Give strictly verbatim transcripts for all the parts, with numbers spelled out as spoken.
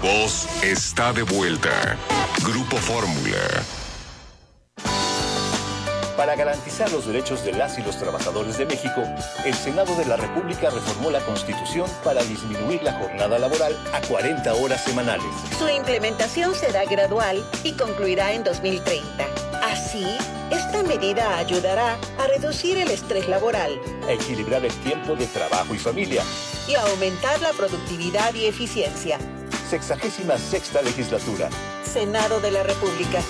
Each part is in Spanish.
voz está de vuelta. Grupo Fórmula. Para garantizar los derechos de las y los trabajadores de México, el Senado de la República reformó la Constitución para disminuir la jornada laboral a cuarenta horas semanales. Su implementación será gradual y concluirá en dos mil treinta. Así, esta medida ayudará a reducir el estrés laboral, a equilibrar el tiempo de trabajo y familia y a aumentar la productividad y eficiencia. Sexagésima sexta legislatura. Senado de la República.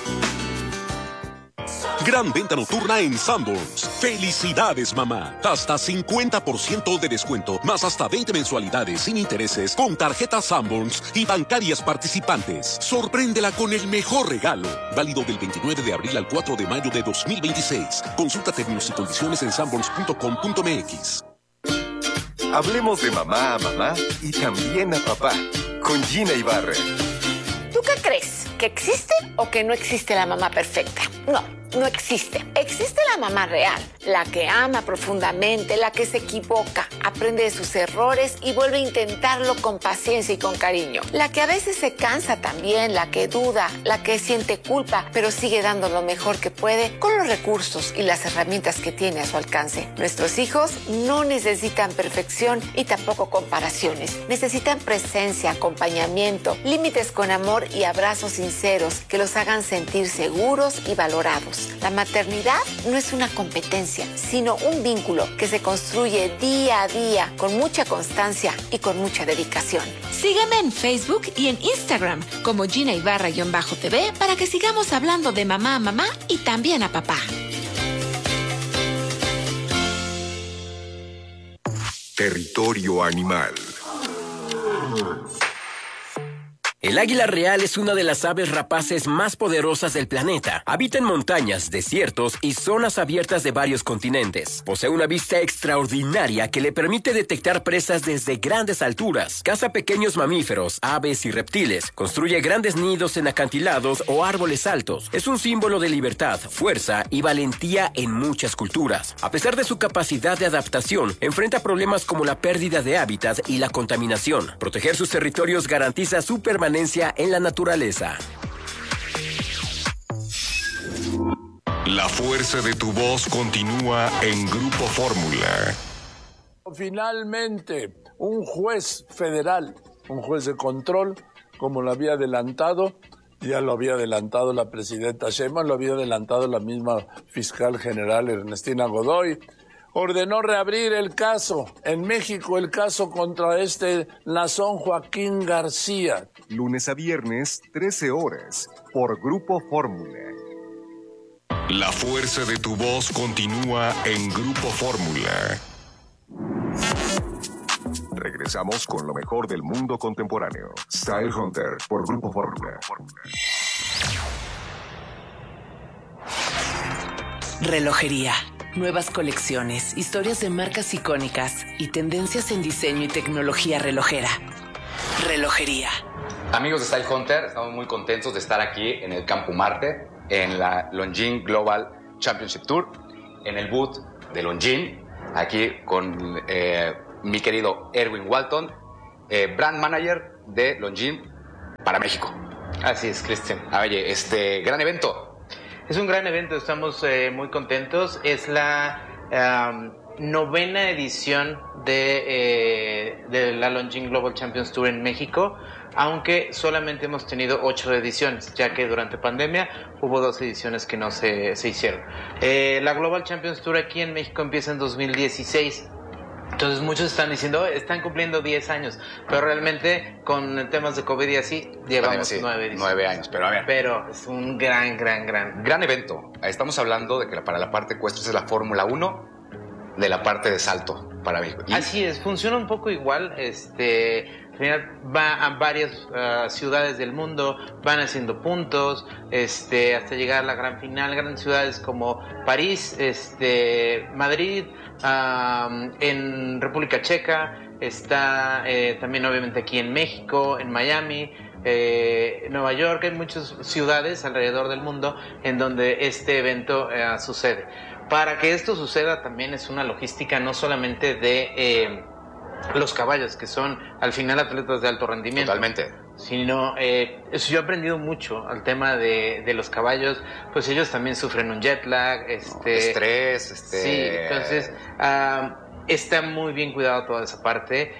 Gran venta nocturna en Sanborns. ¡Felicidades, mamá! Hasta cincuenta por ciento de descuento, más hasta veinte mensualidades sin intereses con tarjetas Sanborns y bancarias participantes. Sorpréndela con el mejor regalo. Válido del veintinueve de abril al cuatro de mayo de dos mil veintiséis. Consulta términos y condiciones en sanborns punto com punto m x. Hablemos de mamá a mamá y también a papá. Con Gina Ibarra. ¿Tú qué crees? ¿Que existe o que no existe la mamá perfecta? No, no existe. Existe la mamá real, la que ama profundamente, la que se equivoca, aprende de sus errores y vuelve a intentarlo con paciencia y con cariño. La que a veces se cansa también, la que duda, la que siente culpa, pero sigue dando lo mejor que puede con los recursos y las herramientas que tiene a su alcance. Nuestros hijos no necesitan perfección y tampoco comparaciones. Necesitan presencia, acompañamiento, límites con amor y abrazos sinceros que los hagan sentir seguros y valorados. La maternidad no es una competencia, sino un vínculo que se construye día a día con mucha constancia y con mucha dedicación. Sígueme en Facebook y en Instagram como Gina Ibarra-T V para que sigamos hablando de mamá a mamá y también a papá. Territorio animal. El águila real es una de las aves rapaces más poderosas del planeta. Habita en montañas, desiertos y zonas abiertas de varios continentes. Posee una vista extraordinaria que le permite detectar presas desde grandes alturas. Caza pequeños mamíferos, aves y reptiles. Construye grandes nidos en acantilados o árboles altos. Es un símbolo de libertad, fuerza y valentía en muchas culturas. A pesar de su capacidad de adaptación, enfrenta problemas como la pérdida de hábitat y la contaminación. Proteger sus territorios garantiza su permanencia en la naturaleza. La fuerza de tu voz continúa en Grupo Fórmula. Finalmente, un juez federal, un juez de control, como lo había adelantado, ya lo había adelantado la presidenta Sheinbaum, lo había adelantado la misma fiscal general Ernestina Godoy, ordenó reabrir el caso en México, el caso contra este Nazón Joaquín García. Lunes a viernes, trece horas, por Grupo Fórmula. La fuerza de tu voz continúa en Grupo Fórmula. Regresamos con lo mejor del mundo contemporáneo. Style Hunter, por Grupo Fórmula. Relojería. Nuevas colecciones, historias de marcas icónicas y tendencias en diseño y tecnología relojera. Relojería. Amigos de Style Hunter, estamos muy contentos de estar aquí en el Campo Marte, en la Longines Global Championship Tour, en el booth de Longines, aquí con eh, mi querido Erwin Walton, eh, brand manager de Longines para México. Así es, Cristian. Oye, este gran evento. Es un gran evento, estamos eh, muy contentos. Es la um, novena edición de, eh, de la Longines Global Champions Tour en México, aunque solamente hemos tenido ocho ediciones, ya que durante pandemia hubo dos ediciones que no se, se hicieron. Eh, la Global Champions Tour aquí en México empieza en dos mil dieciséis. Entonces muchos están diciendo, oh, están cumpliendo diez años, pero realmente con temas de COVID y así, llevamos sí, nueve ediciones. Nueve años, pero a ver. Pero es un gran, gran, gran... Gran evento. Estamos hablando de que para la parte ecuestre es la Fórmula uno, de la parte de salto para México. Y... Así es, funciona un poco igual, este... Al final va a varias uh, ciudades del mundo, van haciendo puntos, este, hasta llegar a la gran final, grandes ciudades como París, este, Madrid, um, en República Checa, está eh, también obviamente aquí en México, en Miami, eh, Nueva York, hay muchas ciudades alrededor del mundo en donde este evento eh, sucede. Para que esto suceda también es una logística no solamente de... Eh, los caballos, que son al final atletas de alto rendimiento. Totalmente. sino eh, eso, yo he aprendido mucho al tema de, de los caballos, pues ellos también sufren un jet lag, este, no, estrés, este... sí, entonces uh, está muy bien cuidado toda esa parte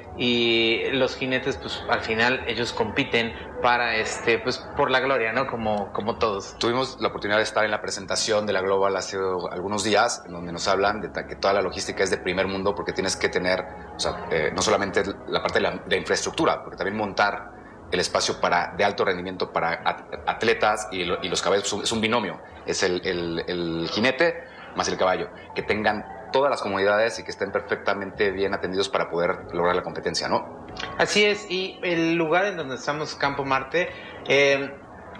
y los jinetes, pues al final ellos compiten para este, pues por la gloria, ¿no? Como, como todos. Tuvimos la oportunidad de estar en la presentación de la Global hace algunos días, en donde nos hablan de que toda la logística es de primer mundo, porque tienes que tener, o sea, eh, no solamente la parte de la, de infraestructura, porque también montar el espacio para, de alto rendimiento para atletas y, lo, y los caballos, es un binomio, es el, el, el jinete más el caballo, que tengan todas las comodidades y que estén perfectamente bien atendidos para poder lograr la competencia, ¿no? Así es, y el lugar en donde estamos, Campo Marte, eh,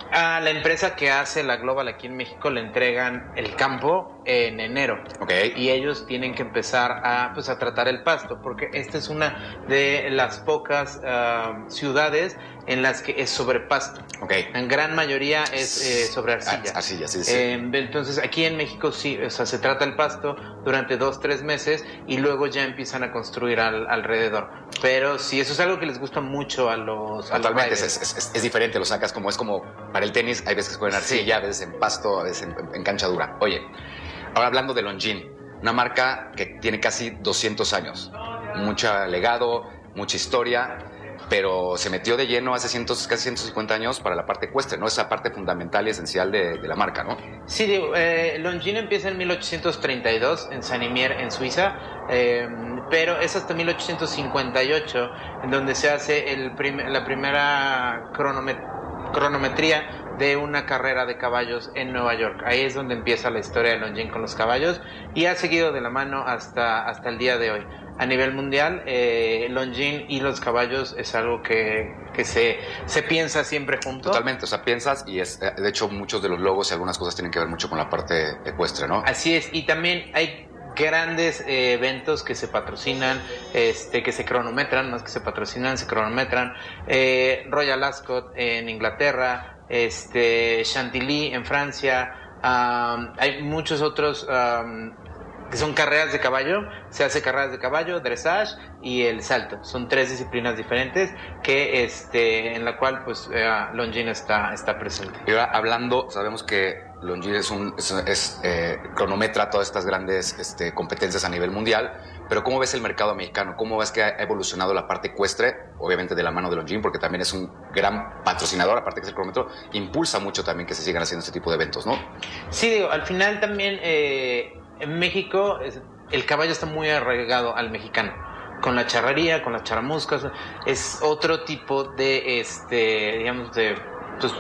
a la empresa que hace la Global aquí en México le entregan el campo en enero. Okay. Y ellos tienen que empezar a, pues, a tratar el pasto, porque esta es una de las pocas uh, ciudades en las que es sobre pasto. Okay. En gran mayoría es eh, sobre arcilla. Arcilla, sí, sí. Eh, entonces aquí en México sí, o sea, se trata el pasto durante dos, tres meses y luego ya empiezan a construir al, alrededor. Pero sí, eso es algo que les gusta mucho a los Totalmente, es, es, es, es diferente, lo sacas como, es como para el tenis, hay veces que juegan en arcilla, sí. A veces en pasto, a veces en, en cancha dura. Oye, ahora hablando de Longines, una marca que tiene casi doscientos años, mucho legado, mucha historia, pero se metió de lleno hace cientos, casi ciento cincuenta años para la parte ecuestre, ¿no? Esa parte fundamental y esencial de, de la marca, ¿no? Sí, digo, eh, Longines empieza en mil ochocientos treinta y dos en Saint-Imier, en Suiza, eh, pero es hasta mil ochocientos cincuenta y ocho en donde se hace el prim la primera cronomet cronometría de una carrera de caballos en Nueva York. Ahí es donde empieza la historia de Longines con los caballos y ha seguido de la mano hasta, hasta el día de hoy. A nivel mundial, eh, Longines y los caballos es algo que, que se, se piensa siempre junto. Totalmente, o sea, piensas y es, de hecho muchos de los logos y algunas cosas tienen que ver mucho con la parte ecuestre, ¿no? Así es, y también hay grandes eh, eventos que se patrocinan, este, que se cronometran, más que se patrocinan, se cronometran. Eh, Royal Ascot en Inglaterra, este, Chantilly en Francia, um, hay muchos otros um, que son carreras de caballo, se hace carreras de caballo, dressage y el salto. Son tres disciplinas diferentes que, este, en la cual pues eh, Longines está, está presente. Y ahora hablando, sabemos que Longines es, un, es, es eh, cronometra todas estas grandes este, competencias a nivel mundial, pero ¿cómo ves el mercado mexicano? ¿Cómo ves que ha evolucionado la parte ecuestre? Obviamente de la mano de Longines, porque también es un gran patrocinador, aparte que es el cronómetro, impulsa mucho también que se sigan haciendo este tipo de eventos, ¿no? Sí, digo, al final también eh, en México el caballo está muy arraigado al mexicano. Con la charrería, con las charamuscas, es otro tipo de, este, digamos, de, pues,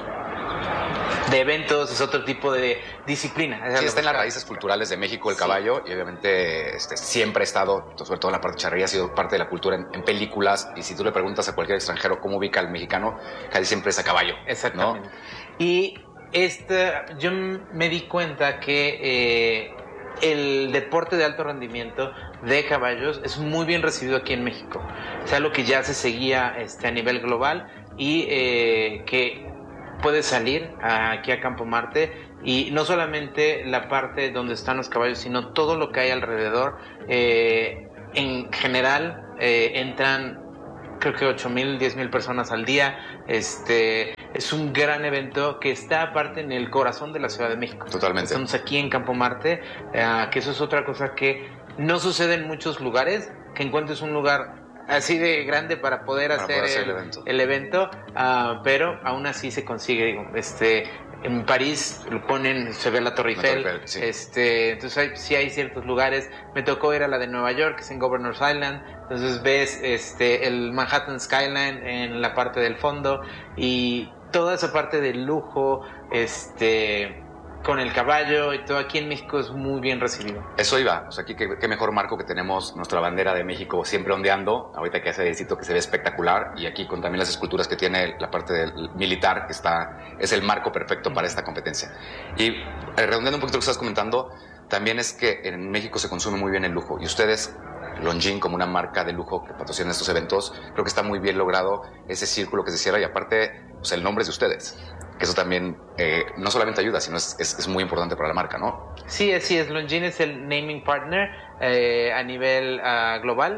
de eventos, es otro tipo de disciplina. Sí, está en las raíces culturales de México el sí. caballo, y obviamente este, siempre ha estado, sobre todo en la parte de charrería, ha sido parte de la cultura en, en películas, y si tú le preguntas a cualquier extranjero cómo ubica al mexicano, casi siempre es a caballo. Exactamente. ¿No? Y esta, yo me di cuenta que eh, el deporte de alto rendimiento de caballos es muy bien recibido aquí en México. Es algo que ya se seguía este, a nivel global y eh, que puede salir aquí a Campo Marte, y no solamente la parte donde están los caballos, sino todo lo que hay alrededor. Eh, en general eh, entran creo que ocho mil, diez mil personas al día. Este es un gran evento que está aparte en el corazón de la Ciudad de México. Totalmente. Estamos aquí en Campo Marte, eh, que eso es otra cosa que no sucede en muchos lugares, que encuentres un lugar así de grande para poder para hacer, poder hacer el, el evento, el evento uh, pero aún así se consigue. Digo, este, en París lo ponen, se ve la Torre Eiffel, la Torre Eiffel sí. este, entonces hay, sí hay ciertos lugares. Me tocó ir a la de Nueva York, que es en Governor's Island, entonces ves este, el Manhattan Skyline en la parte del fondo, y toda esa parte del lujo, este, con el caballo y todo aquí en México es muy bien recibido. Eso iba, o sea, aquí qué, qué mejor marco que tenemos nuestra bandera de México siempre ondeando, ahorita que hace éxito, que se ve espectacular, y aquí con también las esculturas que tiene la parte del militar, que está, es el marco perfecto para esta competencia. Y redondeando un poquito lo que estás comentando, también es que en México se consume muy bien el lujo, y ustedes, Longines como una marca de lujo que patrocina estos eventos, creo que está muy bien logrado ese círculo que se cierra, y aparte, pues el nombre es de ustedes, que eso también eh, no solamente ayuda, sino es, es, es muy importante para la marca, ¿no? Sí, así es. Longines es el naming partner eh, a nivel uh, global.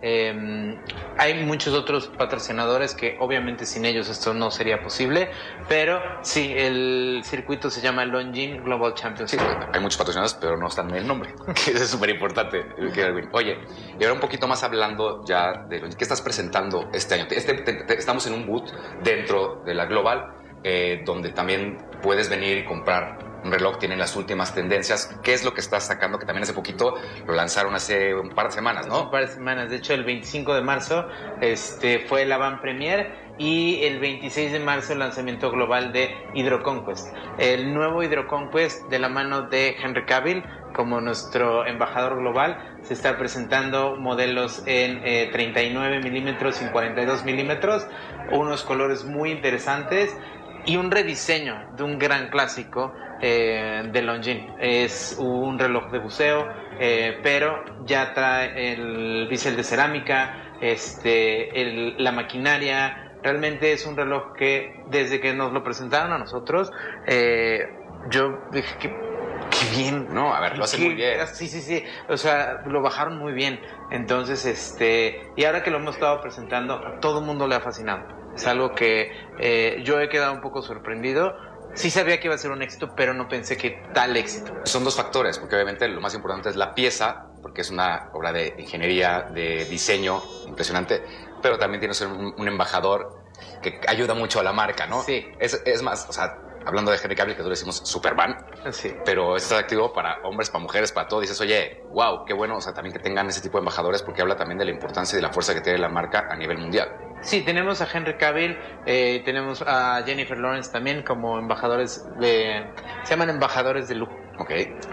Eh, hay muchos otros patrocinadores que obviamente sin ellos esto no sería posible, pero sí, el circuito se llama Longines Global Championship. Sí, hay muchos patrocinadores, pero no están en el nombre, que es súper importante. Oye, y ahora un poquito más hablando ya de ¿qué estás presentando este año? Este, te, te, estamos en un booth dentro de la Global, eh, donde también puedes venir y comprar un reloj, tienen las últimas tendencias. ¿Qué es lo que estás sacando? Que también hace poquito lo lanzaron hace un par de semanas, ¿no? Un par de semanas. De hecho, el veinticinco de marzo este, fue la Van Premier y el veintiséis de marzo el lanzamiento global de Hydro Conquest. El nuevo Hydro Conquest, de la mano de Henry Cavill como nuestro embajador global, se está presentando modelos en eh, treinta y nueve milímetros y cuarenta y dos milímetros, unos colores muy interesantes y un rediseño de un gran clásico eh, de Longines. Es un reloj de buceo, eh, pero ya trae el bisel de cerámica, este, el, la maquinaria. Realmente es un reloj que desde que nos lo presentaron a nosotros, eh, yo dije que qué bien. No, a ver, lo hace muy bien. Sí, sí, sí. O sea, lo bajaron muy bien. Entonces, este, y ahora que lo hemos estado presentando, a todo el mundo le ha fascinado. Es algo que eh, yo he quedado un poco sorprendido. Sí sabía que iba a ser un éxito, pero no pensé que tal éxito. Son dos factores, porque obviamente lo más importante es la pieza, porque es una obra de ingeniería, de diseño impresionante, pero también tiene que ser un, un embajador que ayuda mucho a la marca, ¿no? Sí. Es, es más, o sea, hablando de Henry Cavill, que tú le decimos Superman, sí. Pero es atractivo para hombres, para mujeres, para todo. Dices, oye, wow, qué bueno, o sea, también que tengan ese tipo de embajadores, porque habla también de la importancia y de la fuerza que tiene la marca a nivel mundial. Sí, tenemos a Henry Cavill, eh, tenemos a Jennifer Lawrence también como embajadores de... Se llaman embajadores de lujo. Ok.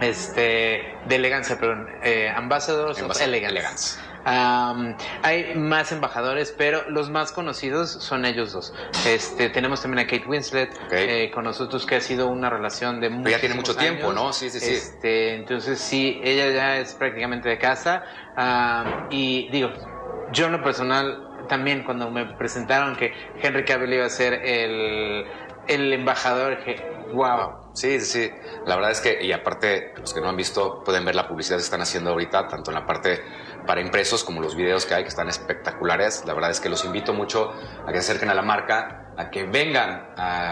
Este, de elegancia, perdón. Eh, ambassadors of Elegance. Elegance. Um, hay más embajadores, pero los más conocidos son ellos dos. Este, tenemos también a Kate Winslet, okay. eh, con nosotros, que ha sido una relación de muchos años. Ya tiene mucho años. tiempo, ¿no? Sí, sí, sí. Este, entonces sí, ella ya es prácticamente de casa. Um, y digo, yo en lo personal también, cuando me presentaron que Henry Cavill iba a ser el, el embajador, que wow. Sí, sí, sí. La verdad es que, y aparte, los que no han visto pueden ver la publicidad que están haciendo ahorita, tanto en la parte para impresos como los videos que hay, que están espectaculares. La verdad es que los invito mucho a que se acerquen a la marca, a que vengan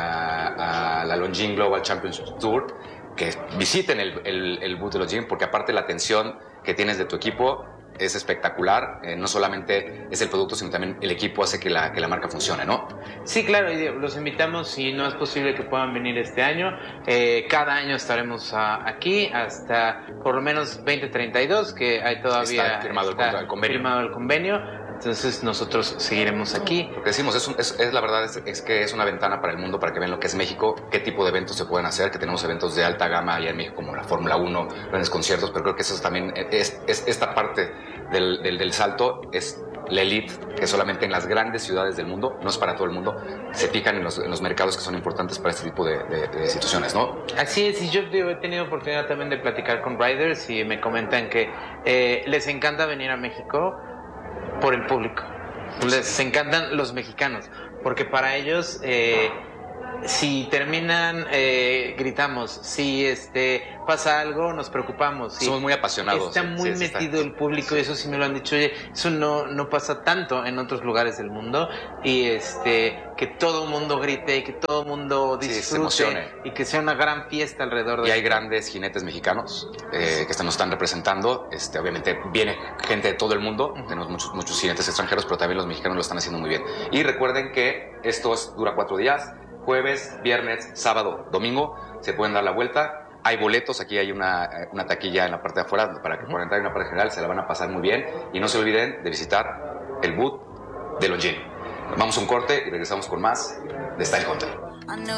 a, a la Longines Global Championship Tour, que visiten el, el, el booth de Longines, porque aparte la atención que tienes de tu equipo es espectacular. Eh, no solamente es el producto, sino también el equipo hace que la, que la marca funcione, ¿no? Sí, claro, y los invitamos, si no es posible que puedan venir este año. Eh, cada año estaremos a, aquí hasta por lo menos veinte treinta y dos, que hay todavía está firmado está el, convenio. firmado el convenio. Entonces nosotros seguiremos aquí. Lo que decimos es, un, es, es la verdad es, es que es una ventana para el mundo, para que vean lo que es México, qué tipo de eventos se pueden hacer, que tenemos eventos de alta gama allá en México como la Fórmula uno, grandes conciertos, pero creo que eso también es, es esta parte del, del, del salto, es la elite, que solamente en las grandes ciudades del mundo, no es para todo el mundo, se fijan en los, en los mercados que son importantes para este tipo de, de, de situaciones, ¿no? Así es, y yo he tenido oportunidad también de platicar con riders y me comentan que eh, les encanta venir a México por el público. Les encantan los mexicanos, porque para ellos, eh, si terminan, eh, gritamos, si este pasa algo, nos preocupamos. Si somos muy apasionados. Está muy sí, metido está, el público, sí. Y eso sí me lo han dicho. Oye, eso no, no pasa tanto en otros lugares del mundo, y este que todo el mundo grite y que todo el mundo disfrute, sí, y que sea una gran fiesta alrededor de y hay grandes jinetes mexicanos eh, que nos están representando. Este, obviamente viene gente de todo el mundo, uh-huh. Tenemos muchos, muchos jinetes extranjeros, pero también los mexicanos lo están haciendo muy bien. Y recuerden que esto es, dura cuatro días, jueves, viernes, sábado, domingo, se pueden dar la vuelta. Hay boletos, aquí hay una, una taquilla en la parte de afuera para que puedan entrar en una parte general, se la van a pasar muy bien. Y no se olviden de visitar el booth de Longines. Vamos a un corte y regresamos con más de Style Hunter.